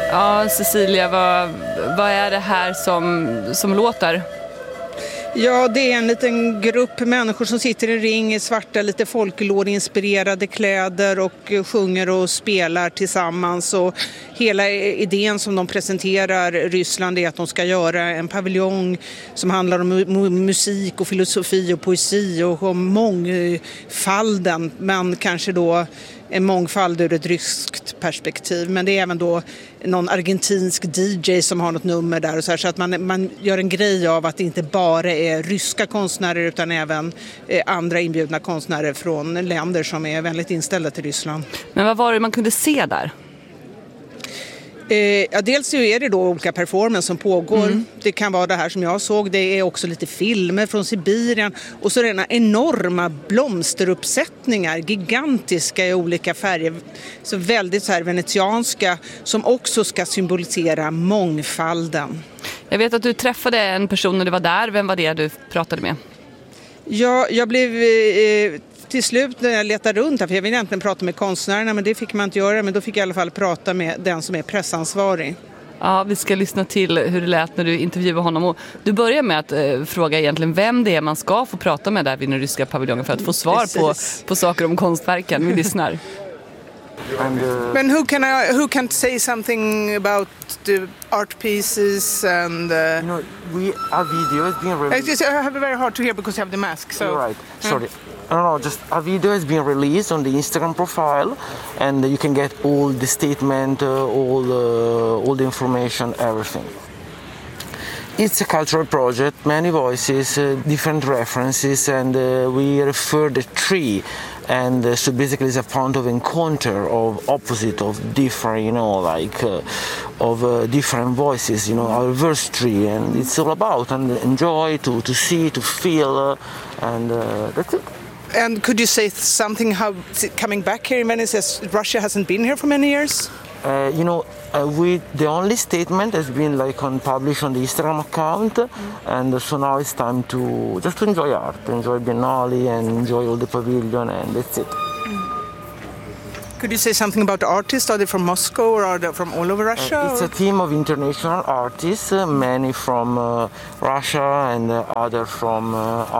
Ja, Cecilia, vad är det här som låter? Ja, det är en liten grupp människor som sitter i ring i svarta, lite folklore-inspirerade kläder och sjunger och spelar tillsammans. Och hela idén som de presenterar Ryssland är att de ska göra en paviljong som handlar om musik och filosofi och poesi och om mångfalden, men kanske då en mångfald ur ett ryskt perspektiv. Men det är även då någon argentinsk DJ som har något nummer där och så att man gör en grej av att det inte bara är ryska konstnärer utan även andra inbjudna konstnärer från länder som är väldigt inställda till Ryssland. Men vad var det man kunde se där? Ja, dels är det då olika performance som pågår. Det kan vara det här som jag såg. Det är också lite filmer från Sibirien. Och så är det enorma blomsteruppsättningar, gigantiska i olika färger. Så väldigt så här venetianska, som också ska symbolisera mångfalden. Jag vet att du träffade en person när du var där. Vem var det du pratade med? Ja, jag blev till slut när jag letade runt här, för jag ville egentligen prata med konstnärerna, men det fick man inte göra. Men då fick jag i alla fall prata med den som är pressansvarig. Ja, vi ska lyssna till hur det lät när du intervjuade honom. Och du börjar med att fråga egentligen vem det är man ska få prata med där vid den ryska paviljongen för att få svar på saker om konstverken. Vi lyssnar. Men who can say something about the art pieces and our video has been released. I have it very hard to hear because you have the mask. So You're right. Sorry. No, just our video has been released on the Instagram profile, and you can get all the statement, all the information, everything. It's a cultural project, many voices, different references, and we refer the tree. And so basically it's a point of encounter of opposite of different, different voices, our verse tree, and it's all about and enjoy to see, to feel, and that's it. And could you say something how coming back here in Venice? Russia hasn't been here for many years. The only statement has been published on the Instagram account, and so now it's time to just enjoy art, enjoy Biennale, and enjoy all the pavilion, and that's it. Could you say something about the artists? Are they from Moscow or are they from all over Russia? It's a team of international artists, many from Russia and other from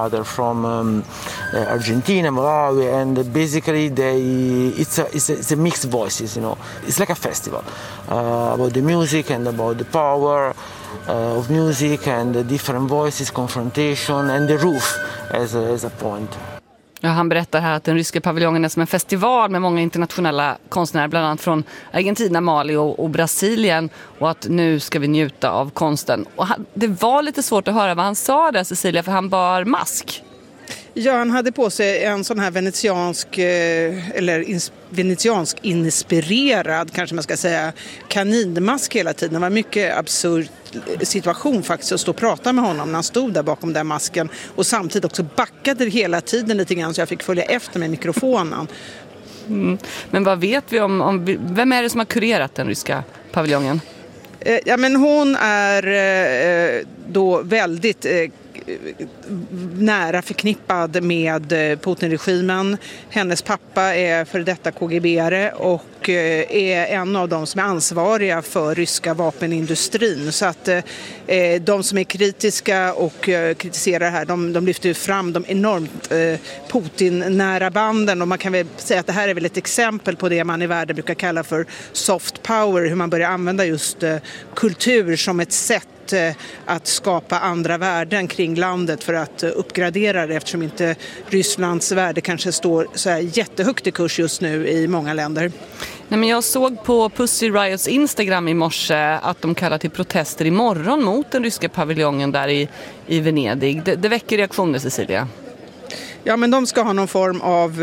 Argentina, Malawi, and basically it's a mixed voices. It's like a festival about the music and about the power of music and the different voices, confrontation, and the roof as a point. Ja, han berättar här att den ryska paviljongen är som en festival med många internationella konstnärer, bland annat från Argentina, Mali och Brasilien, och att nu ska vi njuta av konsten. Och det var lite svårt att höra vad han sa där, Cecilia, för han bar mask. Ja, han hade på sig en sån här venetiansk inspirerad, kanske man ska säga, kaninmask hela tiden. Det var en mycket absurd situation faktiskt att stå och prata med honom när han stod där bakom den masken och samtidigt också backade hela tiden lite grann så jag fick följa efter med mikrofonen. Men vad vet vi om vem är det som har kurerat den ryska paviljongen? Ja, men hon är då väldigt nära förknippad med Putin-regimen. Hennes pappa är för detta KGB-are och är en av de som är ansvariga för ryska vapenindustrin. Så att de som är kritiska och kritiserar det här, de lyfter fram de enormt Putin-nära banden. Och man kan väl säga att det här är väl ett exempel på det man i världen brukar kalla för soft power, hur man börjar använda just kultur som ett sätt att skapa andra värden kring landet för att uppgradera det, eftersom inte Rysslands värde kanske står så här jättehögt i kurs just nu i många länder. Nej, men jag såg på Pussy Riots Instagram i morse att de kallar till protester imorgon mot den ryska paviljongen där i Venedig. Det väcker reaktioner, Cecilia. Ja, men de ska ha någon form av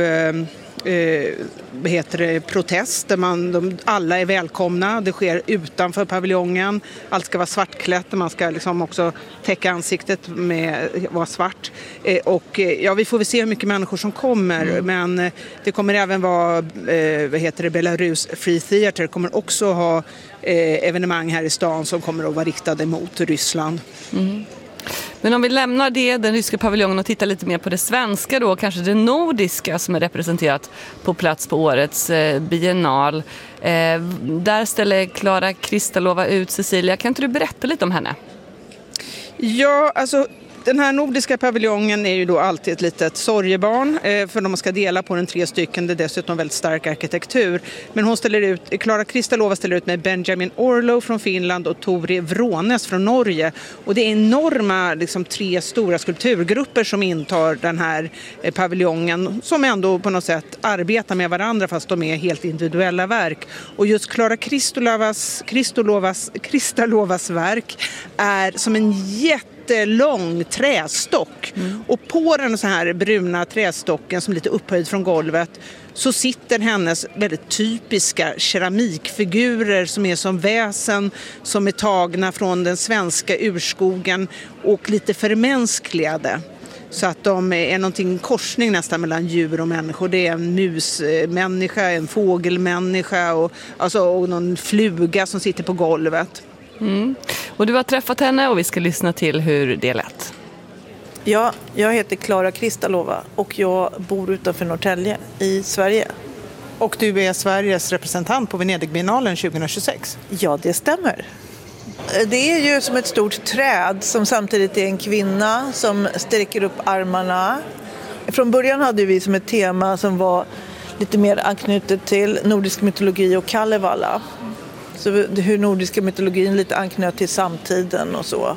protest där alla är välkomna. Det sker utanför paviljongen. Allt ska vara svartklätt. Man ska liksom också täcka ansiktet med vara svart. Vi får väl se hur mycket människor som kommer. Men det kommer även vara Belarus Free Theater kommer också ha evenemang här i stan som kommer att vara riktade mot Ryssland. Men om vi lämnar den ryska paviljongen och tittar lite mer på det svenska då, kanske det nordiska som är representerat på plats på årets biennal. Där ställer Klara Kristalova ut Cecilia. Kan inte du berätta lite om henne? Ja, alltså den här nordiska paviljongen är ju då alltid ett litet sorgebarn för de ska dela på den 3 stycken. Det är dessutom väldigt stark arkitektur. Men Klara Kristalova ställer ut med Benjamin Orlow från Finland och Tori Vrånes från Norge. Och det är enorma 3 stora skulpturgrupper som intar den här paviljongen som ändå på något sätt arbetar med varandra fast de är helt individuella verk. Och just Klara Kristalovas verk är som en jättelång trästock. Och på den så här bruna trästocken som är lite upphöjd från golvet så sitter hennes väldigt typiska keramikfigurer som är som väsen som är tagna från den svenska urskogen och lite förmänskligade. Så att de är någonting korsning nästan mellan djur och människor. Det är en musmänniska, en fågelmänniska och någon fluga som sitter på golvet. Och du har träffat henne och vi ska lyssna till hur det lät. Ja, jag heter Klara Kristalova och jag bor utanför Norrtälje i Sverige. Och du är Sveriges representant på Venedigbiennalen 2026. Ja, det stämmer. Det är ju som ett stort träd som samtidigt är en kvinna som sträcker upp armarna. Från början hade vi som ett tema som var lite mer anknutet till nordisk mytologi och Kalevala. Så hur nordiska mytologin lite anknöt till samtiden och så.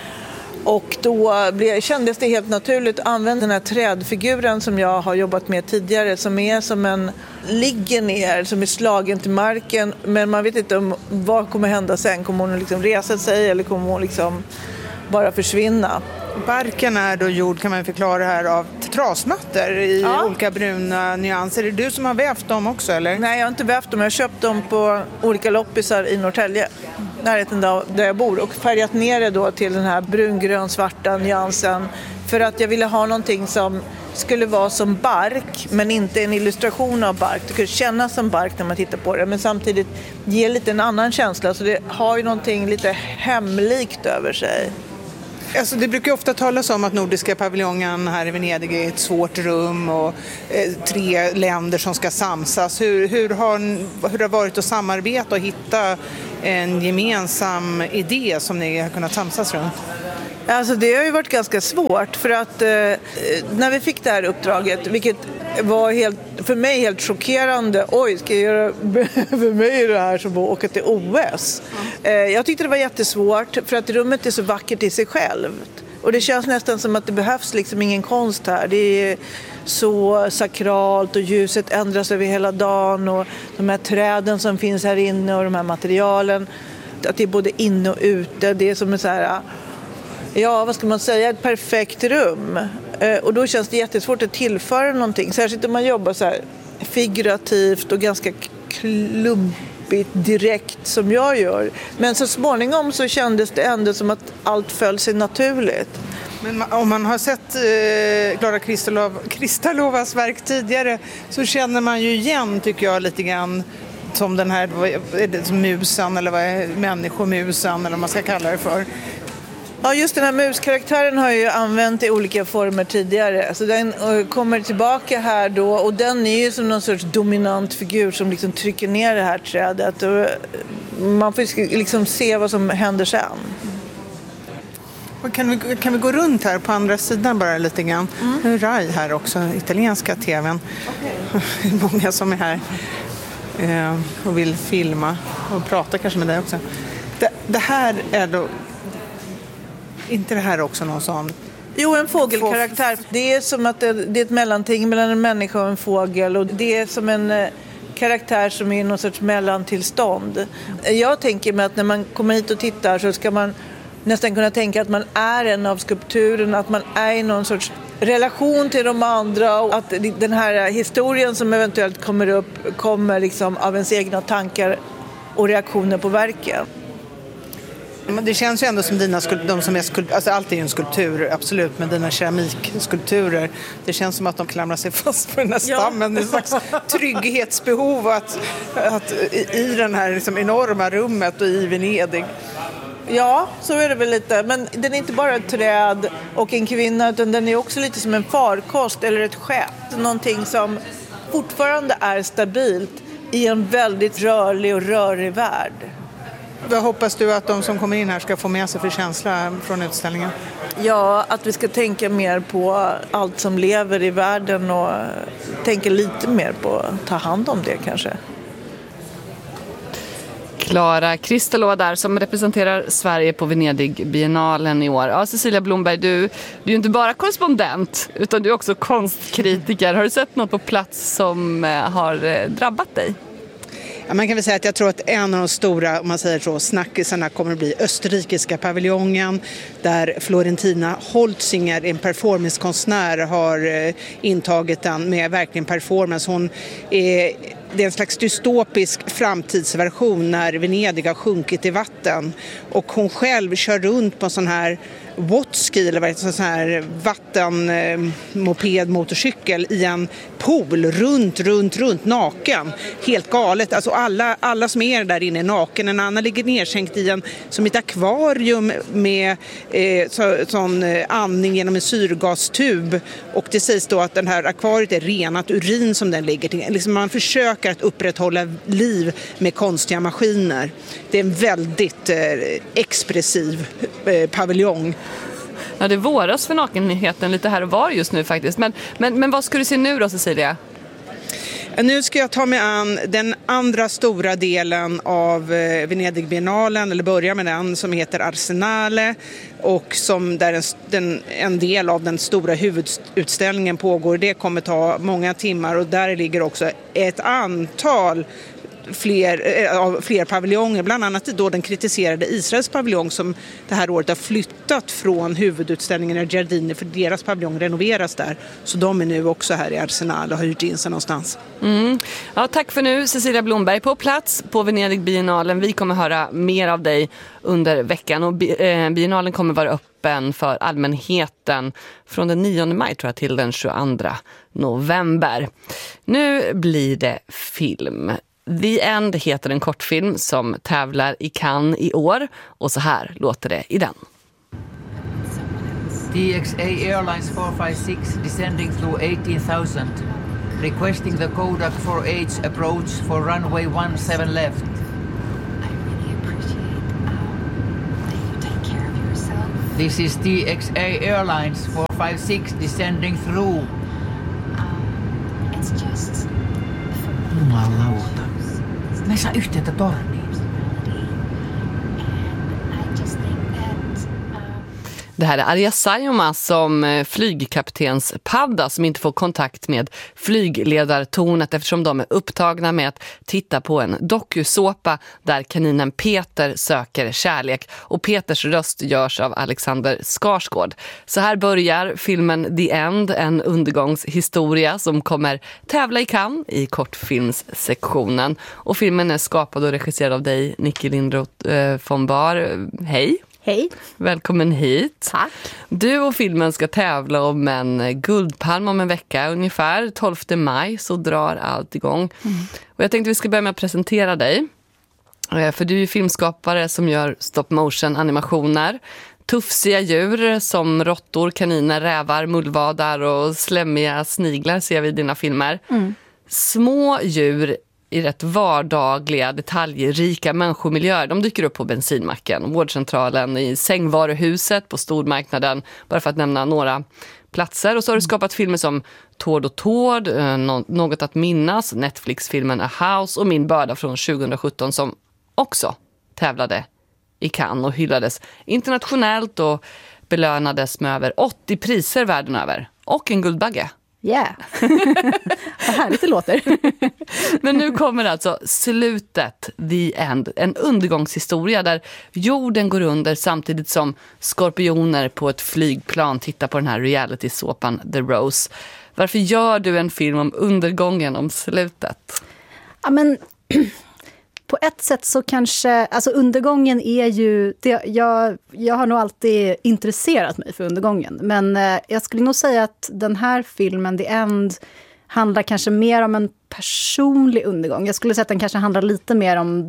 Och då kändes det helt naturligt att använda den här trädfiguren som jag har jobbat med tidigare. Som är som en ligger ner, som är slagen till marken. Men man vet inte vad kommer hända sen. Kommer hon resa sig eller kommer hon bara försvinna? Barken är då gjord, kan man förklara här, av trasmattor i olika bruna nyanser. Är det du som har vävt dem också eller? Nej, jag har inte vävt dem. Jag har köpt dem på olika loppisar i Norrtälje, närheten där jag bor, och färgat ner det då till den här brungrön-svarta nyansen för att jag ville ha någonting som skulle vara som bark men inte en illustration av bark. Det skulle kännas som bark när man tittar på det men samtidigt ge lite en annan känsla, så det har ju någonting lite hemlikt över sig. Alltså det brukar ofta talas om att nordiska paviljongen här i Venedig är ett svårt rum och 3 länder som ska samsas. Hur har det varit att samarbeta och hitta en gemensam idé som ni har kunnat samsas runt? Alltså det har ju varit ganska svårt för att när vi fick det här uppdraget, vilket var för mig helt chockerande. Oj, ska jag göra för mig det här som att åka till OS? Jag tyckte det var jättesvårt för att rummet är så vackert i sig självt. Och det känns nästan som att det behövs ingen konst här. Det är så sakralt och ljuset ändras över hela dagen och de här träden som finns här inne och de här materialen. Att det är både inne och ute. Det är som ett så här... Ja, vad ska man säga? Ett perfekt rum. Och då känns det jättesvårt att tillföra någonting. Särskilt om man jobbar så här figurativt och ganska klumpigt direkt som jag gör. Men så småningom så kändes det ändå som att allt föll sig naturligt. Men om man har sett Klara Kristalovas verk tidigare så känner man ju igen, tycker jag, lite grann som den här som musen eller vad är människomusen eller vad man ska kalla det för. Ja, just den här muskaraktären har jag ju använt i olika former tidigare. Så den kommer tillbaka här då och den är ju som någon sorts dominant figur som trycker ner det här trädet. Och man får se vad som händer sen. Kan vi gå runt här på andra sidan bara lite grann? Nu är Rai här också, italienska tvn. Okay. Många som är här och vill filma och prata kanske med dig också. Det här är då... Inte det här också någon sån? Jo, en fågelkaraktär. Det är som att det är ett mellanting mellan en människa och en fågel. Och det är som en karaktär som är någon sorts mellantillstånd. Jag tänker mig att när man kommer hit och tittar så ska man nästan kunna tänka att man är en av skulpturen. Att man är i någon sorts relation till de andra. Och att den här historien som eventuellt kommer upp kommer av ens egna tankar och reaktioner på verken. Men det känns ju ändå som de som är alltså allt är ju en skulptur, absolut, men dina keramikskulpturer, det känns som att de klamrar sig fast på den här stammen, en slags trygghetsbehov att i den här enorma rummet och i Venedig. Ja, så är det väl lite. Men den är inte bara ett träd och en kvinna, utan den är också lite som en farkost eller ett skepp. Någonting som fortfarande är stabilt i en väldigt rörlig och rörig värld. Vad hoppas du att de som kommer in här ska få med sig för känsla från utställningen? Ja, att vi ska tänka mer på allt som lever i världen och tänka lite mer på att ta hand om det kanske. Klara Kristalova där som representerar Sverige på Venedig-biennalen i år. Ja, Cecilia Blomberg, du är ju inte bara korrespondent utan du är också konstkritiker. Har du sett något på plats som har drabbat dig? Ja, man kan väl säga att jag tror att en av de stora, om man säger så, snackisarna kommer att bli österrikiska paviljongen där Florentina Holzinger, en performancekonstnär, har intagit den med verkligen performance. Det är en slags dystopisk framtidsversion när Venedig har sjunkit i vatten och hon själv kör runt på en sån här whatski eller sån här vattenmoped motorcykel i en pool runt naken. Helt galet. Alltså alla som är där inne är naken. En annan ligger nedsänkt i som ett akvarium med sån andning genom en syrgastub. Och det sägs då att den här akvariet är renat urin som den ligger till. Liksom man försöker att upprätthålla liv med konstiga maskiner. Det är en väldigt expressiv paviljong. Ja, det våras för nakenheten lite här och var just nu faktiskt. Men vad ska du se nu då, Cecilia? Nu ska jag ta mig an den andra stora delen av Venedig-biennalen, eller börja med den, som heter Arsenale och som där en del av den stora huvudutställningen pågår. Det kommer ta många timmar och där ligger också ett antal fler paviljonger, bland annat då den kritiserade Israels paviljong som det här året har flyttat från huvudutställningen i Giardini för deras paviljong renoveras där. Så de är nu också här i Arsenal och har hyrt in sig någonstans. Ja, tack för nu, Cecilia Blomberg på plats på Venedig-biennalen. Vi kommer höra mer av dig under veckan och biennalen kommer vara öppen för allmänheten från den 9 maj tror jag till den 22 november. Nu blir det film. The End heter en kortfilm som tävlar i Cannes i år och så här låter det i den. DXA Airlines 456 descending through 18,000 requesting the Kodak 4H approach for runway 17 left. I really appreciate that you take care of yourself. This is DXA Airlines 456 descending through. It's just Jumalauta. Me saa yhteyttä torniin. Det här är Arja Saijonmaa som flygkaptenspadda som inte får kontakt med flygledartornet eftersom de är upptagna med att titta på en dokusåpa där kaninen Peter söker kärlek. Och Peters röst görs av Alexander Skarsgård. Så här börjar filmen The End, en undergångshistoria som kommer tävla i Cannes i kortfilmssektionen. Och filmen är skapad och regisserad av dig, Nicky Lindroth von Bar. Hej! Hej. Välkommen hit. Tack. Du och filmen ska tävla om en guldpalm om en vecka. Ungefär 12 maj så drar allt igång. Och jag tänkte vi ska börja med att presentera dig. För du är ju filmskapare som gör stop motion animationer. Tufsiga djur som råttor, kaniner, rävar, mullvadar och slemmiga sniglar ser vi i dina filmer. Små djur i rätt vardagliga, detaljrika människomiljöer. De dyker upp på bensinmacken, vårdcentralen, i sängvaruhuset, på stormarknaden, bara för att nämna några platser. Och så har du skapat filmer som Tord och Tord, Något att minnas, Netflix-filmen A House och Min börda från 2017 som också tävlade i Cannes och hyllades internationellt och belönades med över 80 priser världen över. Och en Guldbagge. Yeah. Vad härligt det låter. Men nu kommer alltså slutet, The End. En undergångshistoria där jorden går under samtidigt som skorpioner på ett flygplan tittar på den här reality-såpan The Rose. Varför gör du en film om undergången, om slutet? Ja, men på ett sätt så kanske, alltså undergången är ju, jag har nog alltid intresserat mig för undergången. Men jag skulle nog säga att den här filmen, The End, handlar kanske mer om en personlig undergång. Jag skulle säga att den kanske handlar lite mer om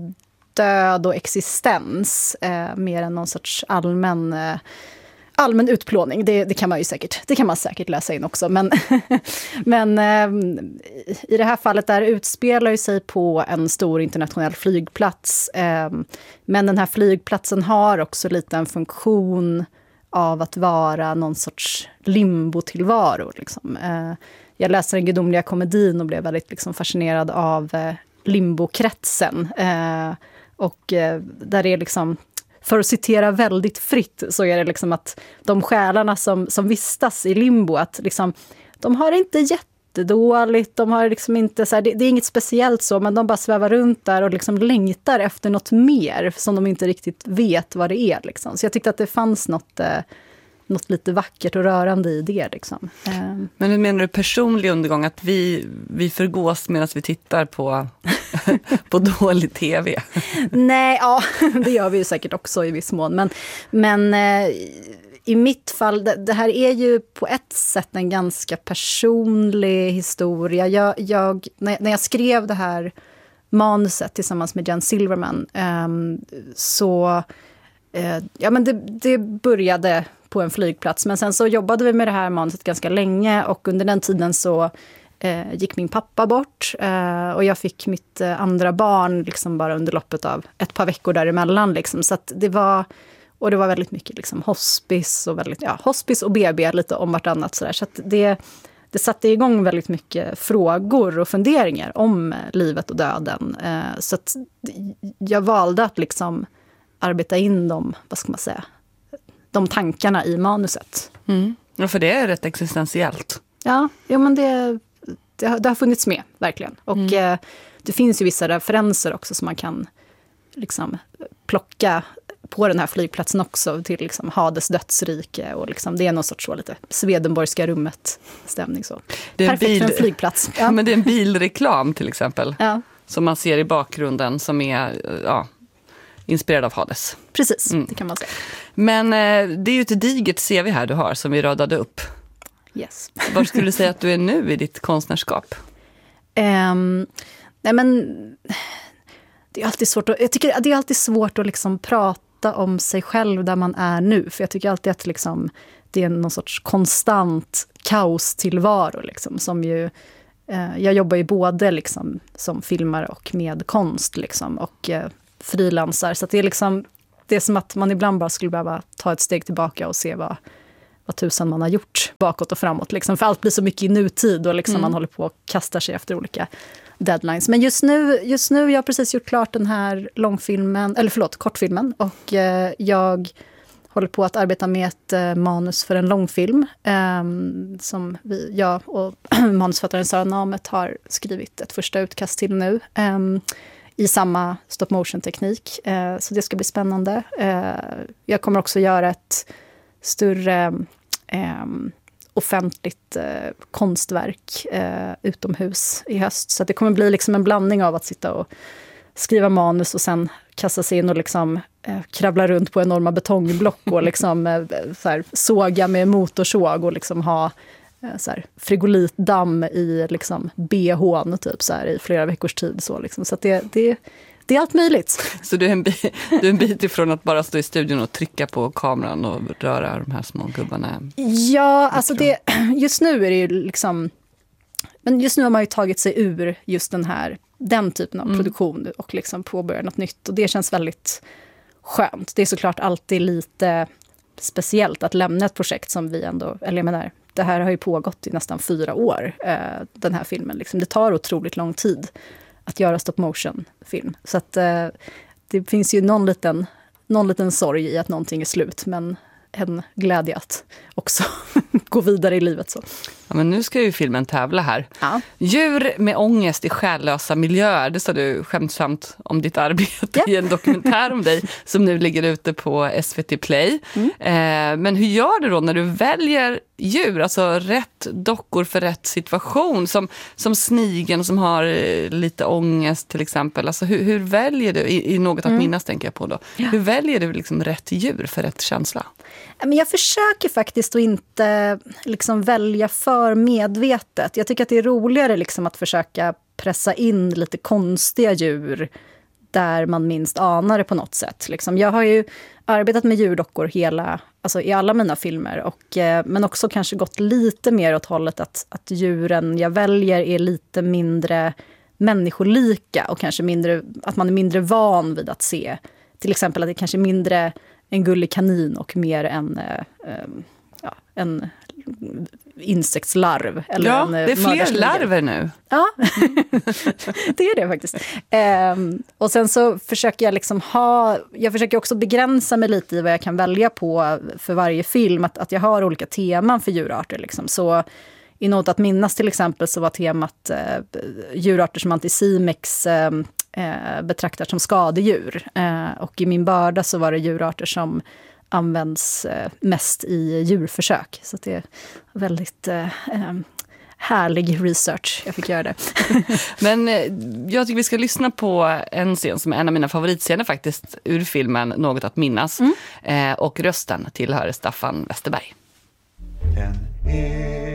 död och existens mer än någon sorts allmän utplåning. Det kan man säkert läsa in också. Men, men i det här fallet där utspelar sig på en stor internationell flygplats. Men den här flygplatsen har också lite en funktion av att vara någon sorts limbo-tillvaro. Liksom. Jag läste den gudomliga komedin och blev väldigt liksom fascinerad av limbokretsen. Och där är liksom, för att citera väldigt fritt, så är det liksom att de själarna som vistas i limbo, att liksom, de har inte jättedåligt, de har liksom inte så här, det är inget speciellt så, men de bara svävar runt där och liksom längtar efter något mer som de inte riktigt vet vad det är. Liksom. Så jag tyckte att det fanns något lite vackert och rörande i det. Liksom. Men hur menar du personlig undergång? Att vi förgås medan vi tittar på dålig tv? Nej, ja, det gör vi ju säkert också i viss mån. Men i mitt fall, det här är ju på ett sätt en ganska personlig historia. När jag skrev det här manuset tillsammans med Jen Silverman så men det började på en flygplats. Men sen så jobbade vi med det här manuset ganska länge, och under den tiden så gick min pappa bort och jag fick mitt andra barn liksom bara under loppet av ett par veckor däremellan. Liksom. Så att det var väldigt mycket liksom hospice och hospice och BB lite om vartannat. Så att det satte igång väldigt mycket frågor och funderingar om livet och döden. Så att jag valde att liksom arbeta in de tankarna i manuset. Mm. Ja, för det är rätt existentiellt. Ja, men det har funnits med, verkligen. Och det finns ju vissa referenser också som man kan liksom plocka på den här flygplatsen också till liksom Hades dödsrike, och liksom, det är någon sorts så lite Swedenborgska rummet-stämning. Så. Perfekt för en flygplats. Ja. Men det är en bilreklam till exempel, som man ser i bakgrunden, som är inspirerad av Hades. Precis, det kan man säga. Men det är ju ett digert CV här du har som vi radade upp. Yes. Var skulle du säga att du är nu i ditt konstnärskap? Nej, men det är alltid svårt jag tycker det är alltid svårt att liksom prata om sig själv där man är nu. För jag tycker alltid att liksom, det är någon sorts konstant kaostillvaro. Liksom, som ju, jag jobbar ju både liksom, som filmare och med konst. Liksom, och frilansar. Så att det är liksom, det är som att man ibland bara skulle behöva ta ett steg tillbaka och se vad tusan man har gjort bakåt och framåt. Liksom. För allt blir så mycket i nutid och liksom man håller på och kastar sig efter olika deadlines. Men just nu jag har precis gjort klart den här kortfilmen, och jag håller på att arbeta med ett manus för en långfilm som jag och manusförfattaren Sara Namet har skrivit ett första utkast till nu. I samma stop-motion-teknik. Så det ska bli spännande. Jag kommer också göra ett större offentligt konstverk utomhus i höst. Så att det kommer bli liksom en blandning av att sitta och skriva manus och sen kasta sig in och liksom, kravla runt på enorma betongblock och liksom, så här, såga med motorsåg och liksom ha så här, frigolitdamm i liksom BH:n typ, så här, i flera veckors tid. Så, liksom. Så att det är allt möjligt. Så du är en bit ifrån att bara stå i studion och trycka på kameran och röra de här små gubbarna? Ja, alltså just nu är det ju liksom... Men just nu har man ju tagit sig ur just den typen av produktion och liksom påbörjat något nytt. Och det känns väldigt skönt. Det är såklart alltid lite speciellt att lämna ett projekt som vi ändå... Eller jag menar, det här har ju pågått i nästan 4 år, den här filmen. Liksom. Det tar otroligt lång tid att göra stop-motion-film. Så att det finns ju någon liten sorg i att någonting är slut, men en glädje att också gå vidare i livet. Så. Ja, men nu ska ju filmen tävla här. Ja. Djur med ångest i själlösa miljöer, det sa du skämtsamt om ditt arbete i en dokumentär om dig som nu ligger ute på SVT Play. Men hur gör du då när du väljer djur, alltså rätt dockor för rätt situation, som snigeln som har lite ångest till exempel. Alltså hur väljer du, i något att minnas tänker jag på då, hur väljer du liksom rätt djur för rätt känsla? Men jag försöker faktiskt att inte liksom välja för medvetet. Jag tycker att det är roligare liksom att försöka pressa in lite konstiga djur där man minst anar det på något sätt. Liksom. Jag har ju arbetat med djurdockor i alla mina filmer. Men också kanske gått lite mer åt hållet att djuren jag väljer är lite mindre människolika. Och kanske att man är mindre van vid att se. Till exempel att det kanske är mindre en gullig kanin och mer en insektslarv. Eller det är fler larver nu. Ja, det är det faktiskt. Och sen så försöker jag jag försöker också begränsa mig lite i vad jag kan välja på för varje film. Att jag har olika teman för djurarter. Liksom. Så i Något att minnas till exempel så var temat djurarter som Anticimex betraktar som skadedjur. Och i Min börda så var det djurarter som används mest i djurförsök. Så det är väldigt härlig research. Jag fick göra det. Men jag tycker vi ska lyssna på en scen som är en av mina favoritscener faktiskt ur filmen Något att minnas. Och rösten tillhör Staffan Westerberg.